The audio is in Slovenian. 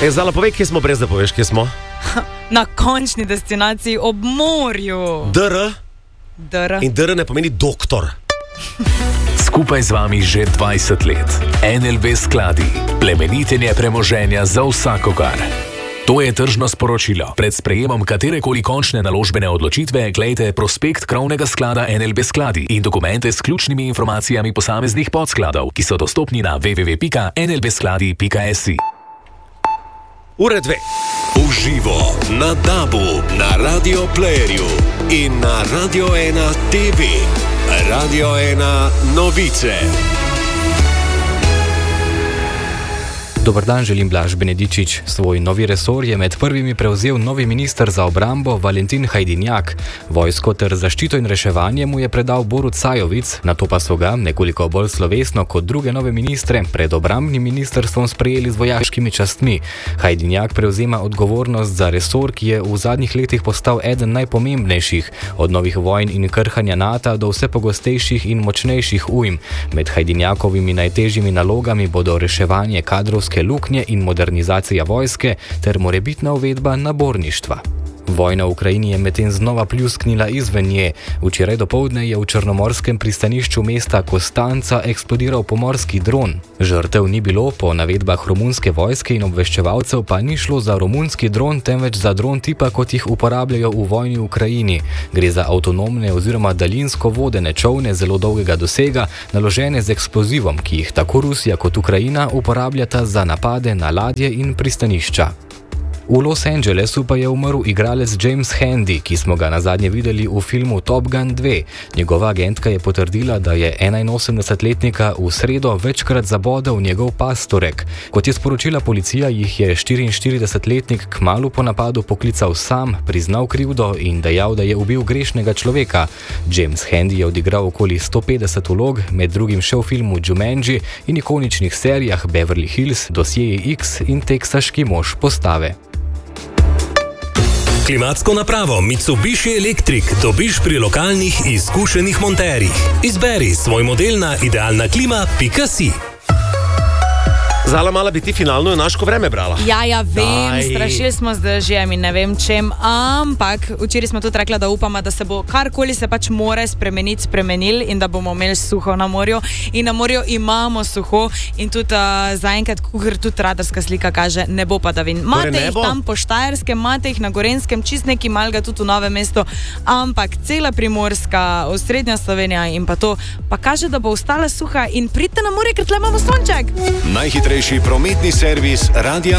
Zala, povej, kje smo, brez da poveš, kje smo. Na končni destinaciji ob morju. DR. DR. In DR ne pomeni doktor. Skupaj z vami že 20 let. NLB skladi. Plemenitenje premoženja za vsakogar. To je tržno sporočilo. Pred sprejemom katerekoli končne naložbene odločitve glejte prospekt krovnega sklada NLB skladi in dokumente s ključnimi informacijami posameznih podskladov, ki so dostopni na www.nlbskladi.si. Ure 2. Uživo na DAB-u, na Radio Playerju in na Radio 1 TV. Radio 1 novice. Dober dan, želim Blaž Benedičič. Svoj novi resor je med prvimi prevzel novi minister za obrambo Valentin Hajdinjak. Vojsko ter zaščito in reševanje mu je predal Borut Sajovic, nato pa so ga, nekoliko bolj slovesno kot druge nove ministre, pred obrambnim ministrstvom sprejeli z vojaškimi častmi. Hajdinjak prevzema odgovornost za resor, ki je v zadnjih letih postal eden najpomembnejših, od novih vojn in krhanja NATO do vse pogostejših in močnejših ujm. Med Hajdinjakovimi najtežjimi nalogami bodo reševanje kadrovske luknje in modernizacija vojske ter morebitna uvedba naborništva. Vojna v Ukrajini je medtem znova pljusknila izven nje. Včeraj dopoldne je v črnomorskem pristanišču mesta Kostanca eksplodiral pomorski dron. Žrtev ni bilo, po navedbah romunske vojske in obveščevalcev pa ni šlo za romunski dron, temveč za dron tipa, kot jih uporabljajo v vojni v Ukrajini. Gre za avtonomne oziroma daljinsko vodene čolne zelo dolgega dosega, naložene z eksplozivom, ki jih tako Rusija kot Ukrajina uporabljata za napade na ladje in pristanišča. V Los Angelesu pa je umrl igralec James Handy, ki smo ga nazadnje videli v filmu Top Gun 2. Njegova agentka je potrdila, da je 81-letnika v sredo večkrat zabodel njegov pastorek. Kot je sporočila policija, jih je 44-letnik kmalu po napadu poklical sam, priznal krivdo in dejal, da je ubil grešnega človeka. James Handy je odigral okoli 150 vlog, med drugim še v filmu Jumanji in ikoničnih serijah Beverly Hills, Dosjeji X in Teksaški mož postave. Klimatsko napravo Mitsubishi Electric dobiš pri lokalnih izkušenih monterjih. Izberi svoj model na idealnaklima.si. Zala, mala bi ti finalno junaško vreme brala. Ja, vem, strašili smo z dežjem in ne vem čem, ampak včeraj smo tudi rekla, da upamo, da se bo karkoli se pač more spremenil in da bomo imeli suho na morju. In na morju imamo suho in tudi zaenkrat, kukor tudi radarska slika kaže, ne bo padavin. Imate jih tam po Štajerskem, imate jih na Gorenskem, čist neki malga tudi v Novem mestu, ampak cela Primorska, osrednja Slovenija in pa to, pa kaže, da bo ostala suha in pridite na morje, ker tle imamo sonček. Najhitrejši prometni servis Radia